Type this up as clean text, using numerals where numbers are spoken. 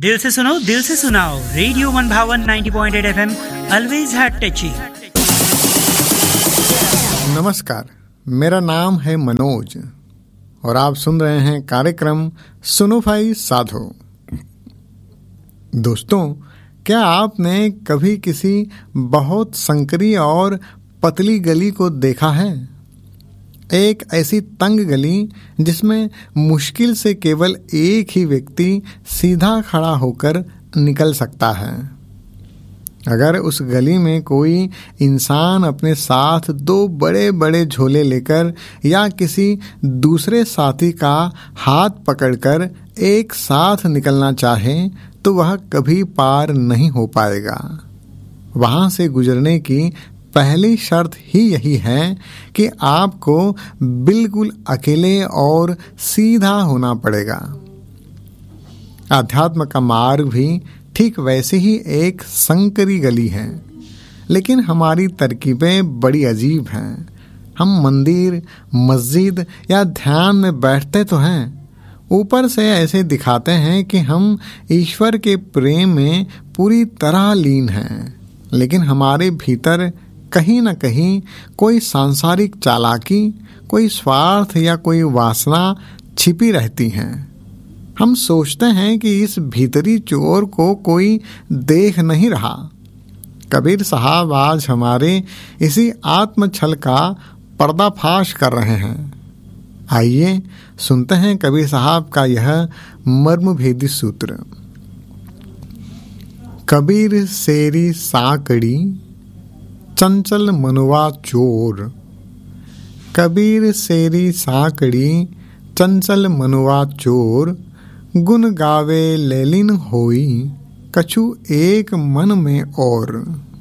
दिल से सुनो दिल से सुनाओ, radio वनभावन 90.8 FM, always heart touching. नमस्कार, मेरा नाम है मनोज और आप सुन रहे हैं कार्यक्रम सुनो भाई साधो। दोस्तों, क्या आपने कभी किसी बहुत संकरी और पतली गली को देखा है? एक ऐसी तंग गली जिसमें मुश्किल से केवल एक ही व्यक्ति सीधा खड़ा होकर निकल सकता है। अगर उस गली में कोई इंसान अपने साथ दो बड़े बड़े झोले लेकर या किसी दूसरे साथी का हाथ पकड़कर एक साथ निकलना चाहे तो वह कभी पार नहीं हो पाएगा। वहां से गुजरने की पहली शर्त ही यही है कि आपको बिल्कुल अकेले और सीधा होना पड़ेगा। अध्यात्म का मार्ग भी ठीक वैसे ही एक संकरी गली है, लेकिन हमारी तरकीबें बड़ी अजीब हैं। हम मंदिर, मस्जिद या ध्यान में बैठते तो हैं, ऊपर से ऐसे दिखाते हैं कि हम ईश्वर के प्रेम में पूरी तरह लीन हैं, लेकिन हमारे भीतर कहीं न कहीं कोई सांसारिक चालाकी, कोई स्वार्थ या कोई वासना छिपी रहती हैं। हम सोचते हैं कि इस भीतरी चोर को कोई देख नहीं रहा। कबीर साहब आज हमारे इसी आत्मछल का पर्दाफाश कर रहे हैं। आइए सुनते हैं कबीर साहब का यह मर्मभेदी सूत्र। कबीर सेरी साकड़ी चंचल मनुआ चोर। कबीर सेरी साकड़ी चंचल मनुआ चोर। गुण गावे लेलिन होई कछु एक मन में और।